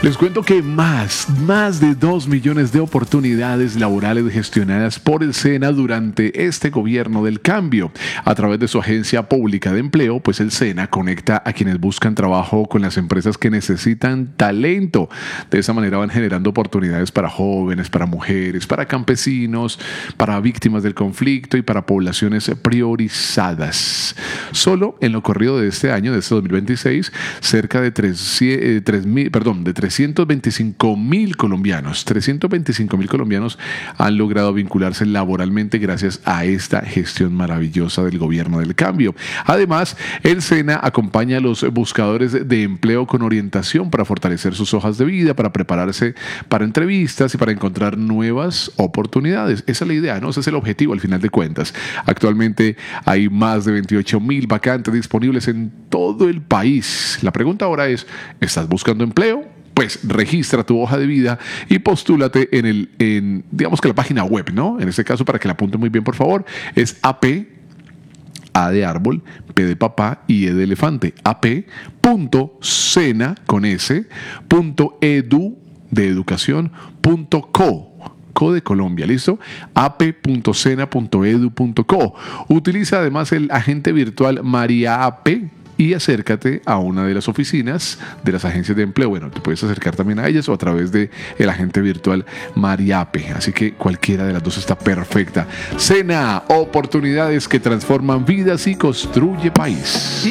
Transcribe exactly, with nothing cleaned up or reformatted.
Les cuento que más, más de dos millones de oportunidades laborales gestionadas por el SENA durante este gobierno del cambio. A través de su agencia pública de empleo, pues el SENA conecta a quienes buscan trabajo con las empresas que necesitan talento. De esa manera van generando oportunidades para jóvenes, para mujeres, para campesinos, para víctimas del conflicto y para poblaciones priorizadas. Solo en lo corrido de este año, de este dos mil veintiséis, cerca de tres, eh, tres mil, perdón, de trescientos veinticinco mil colombianos, trescientos veinticinco mil colombianos han logrado vincularse laboralmente gracias a esta gestión maravillosa del gobierno del cambio. Además, el SENA acompaña a los buscadores de empleo con orientación para fortalecer sus hojas de vida, para prepararse para entrevistas y para encontrar nuevas oportunidades. Esa es la idea, ¿no? Ese es el objetivo al final de cuentas. Actualmente hay más de veintiocho mil vacantes disponibles en todo el país. La pregunta ahora es, ¿estás buscando empleo? Pues registra tu hoja de vida y postúlate en el, en, digamos que la página web, ¿no? En este caso, para que la apunte muy bien, por favor, es A P, A de árbol, P de papá y E de elefante, ap.sena con S, punto edu de educación, punto co. Co de Colombia, ¿listo? ap.sena punto edu punto co. Utiliza además el agente virtual María A P y acércate a una de las oficinas de las agencias de empleo. Bueno, te puedes acercar también a ellas o a través de el agente virtual Mariape. Así que cualquiera de las dos está perfecta. SENA, oportunidades que transforman vidas y construye país.